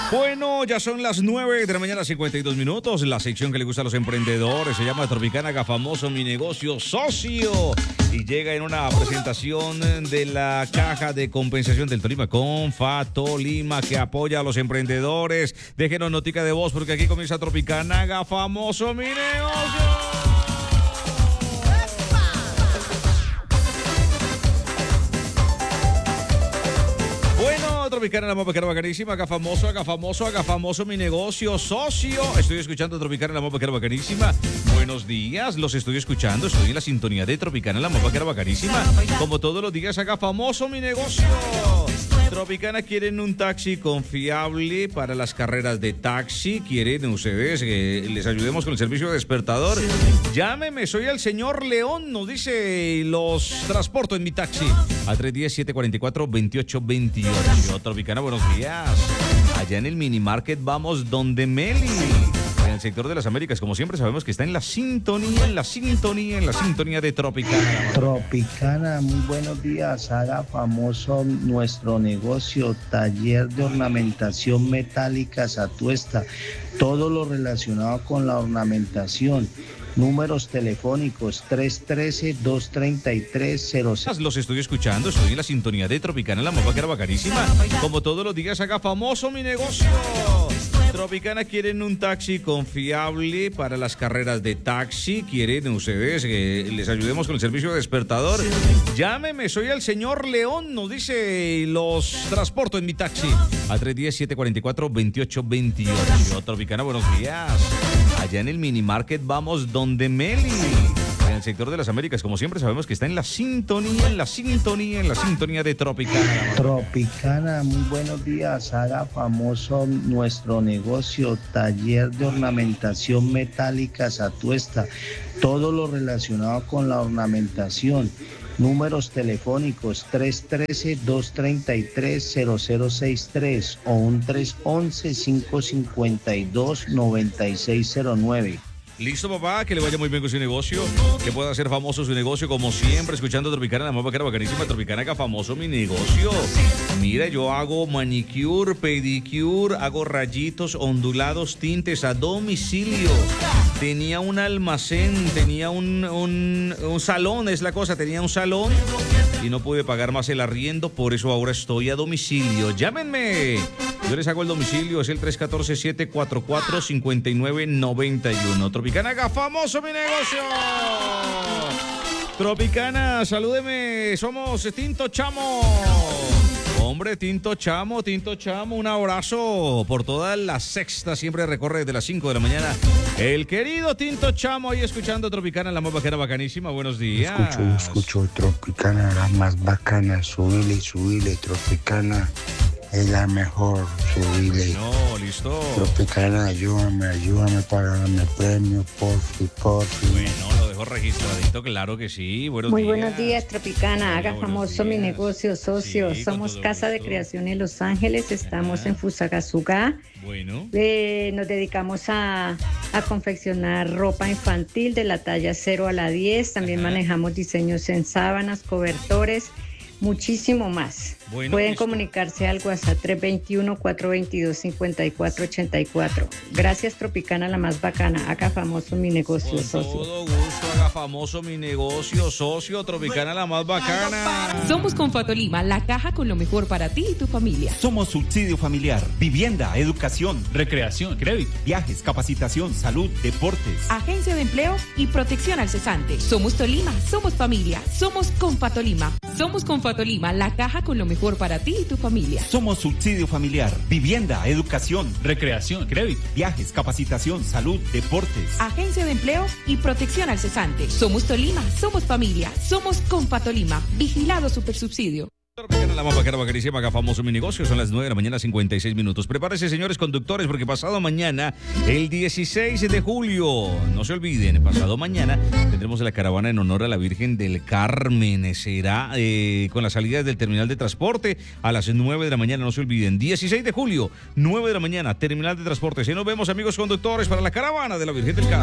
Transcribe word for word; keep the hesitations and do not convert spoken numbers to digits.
Bueno, ya son las nueve de la mañana, cincuenta y dos minutos. La sección que le gusta a los emprendedores se llama Tropicana, haga famoso mi negocio socio. Y llega en una presentación de la Caja de Compensación del Tolima, Confatolima, que apoya a los emprendedores. Déjenos notica de voz porque aquí comienza Tropicana, haga famoso mi negocio. Tropicana, la más bacana, bacanísima, haga famoso, haga famoso, haga famoso mi negocio socio. Estoy escuchando Tropicana, la más bacana, bacanísima. Buenos días, los estoy escuchando, estoy en la sintonía de Tropicana, la más bacana, bacanísima. Como todos los días, haga famoso mi negocio. Tropicana, quieren un taxi confiable para las carreras de taxi. Quieren ustedes que les ayudemos con el servicio de despertador. Llámeme, soy el señor León, nos dice, los transporto en mi taxi. Al tres uno cero, siete cuatro cuatro, dos ocho dos ocho. Tropicana, buenos días. Allá en el mini market vamos donde Meli. En el sector de las Américas, como siempre sabemos que está en la sintonía, en la sintonía, en la sintonía de Tropicana. Tropicana, muy buenos días. Haga famoso nuestro negocio, taller de ornamentación metálica Satuesta. Todo lo relacionado con la ornamentación. Números telefónicos tres uno tres, dos tres tres, cero cero. Los estoy escuchando, estoy en la sintonía de Tropicana, la más bacana, bacanísima. Como todos los días, haga famoso mi negocio. Tropicana, quieren un taxi confiable para las carreras de taxi. Quieren ustedes que les ayudemos con el servicio de despertador. Llámeme, soy el señor León, nos dice, los transporto en mi taxi. Al tres uno cero, siete cuatro cuatro, dos ocho dos ocho. Tropicana, buenos días. Allá en el mini market vamos donde Meli. En el sector de las Américas, como siempre sabemos que está en la sintonía, en la sintonía, en la sintonía de Tropicana. Tropicana, muy buenos días. Haga famoso nuestro negocio, taller de ornamentación metálica Satuesta. Todo lo relacionado con la ornamentación. Números telefónicos tres uno tres, dos tres tres, cero cero seis tres o un tres uno uno, cinco cinco dos, nueve seis cero nueve. Listo, papá, que le vaya muy bien con su negocio, que pueda ser famoso su negocio, como siempre, escuchando Tropicana, la más bacana, bacanísima. Tropicana, haga famoso mi negocio. Mira, yo hago manicure, pedicure, hago rayitos, ondulados, tintes a domicilio. Tenía un almacén, tenía un, un, un salón, es la cosa, tenía un salón y no pude pagar más el arriendo, por eso ahora estoy a domicilio. Llámenme. Yo les hago el domicilio, es el tres uno cuatro, siete cuatro cuatro, cinco nueve nueve uno. Tropicana, haga famoso mi negocio. Tropicana, salúdeme, somos Tinto Chamo. Hombre, Tinto Chamo, Tinto Chamo, un abrazo por toda la sexta, siempre recorre desde las cinco de la mañana. El querido Tinto Chamo ahí escuchando Tropicana, la más bacana, bacanísima, buenos días. Escucho, escucho Tropicana, la más bacana, subile y subile, Tropicana. Es la mejor, subile. No, listo. Tropicana, ayúdame, ayúdame para darme premio, porfi, porfi. Bueno, lo dejo registradito, claro que sí. Buenos Muy días. buenos días, Tropicana. Haga Bueno, famoso mi días. negocio socio. Sí, Somos con todo Casa de gusto. Creación en Los Ángeles. Estamos Ajá. en Fusagasugá. Bueno. Eh, nos dedicamos a, a confeccionar ropa infantil de la talla cero a la diez. También Ajá. manejamos diseños en sábanas, cobertores, muchísimo más. Bueno, Pueden listo. comunicarse al WhatsApp tres dos uno, cuatro dos dos, cinco cuatro ocho cuatro. Gracias, Tropicana, la más bacana. Haga famoso mi negocio Con socio. todo gusto, haga famoso mi negocio socio. Tropicana, la más bacana. Somos Confatolima, la caja con lo mejor para ti y tu familia. Somos subsidio familiar, vivienda, educación, recreación, crédito, viajes, capacitación, salud, deportes. Agencia de empleo y protección al cesante. Somos Tolima, somos familia, somos Confatolima. Somos Confatolima, la caja con lo mejor para ti y tu familia. Somos subsidio familiar, vivienda, educación, recreación, crédito, viajes, capacitación, salud, deportes. Agencia de empleo y protección al cesante. Somos Tolima, somos familia, somos Confatolima. Vigilado Supersubsidio. Tropicana, la más bacana, bacanísima, haga famoso mi negocio. Son las nueve de la mañana, cincuenta y seis minutos. Prepárense, señores conductores, porque pasado mañana, el dieciséis de julio, no se olviden, pasado mañana tendremos la caravana en honor a la Virgen del Carmen. Será eh, con las salidas del terminal de transporte a las nueve de la mañana, no se olviden. dieciséis de julio, nueve de la mañana, terminal de transporte. Si nos vemos, amigos conductores, para la caravana de la Virgen del Carmen.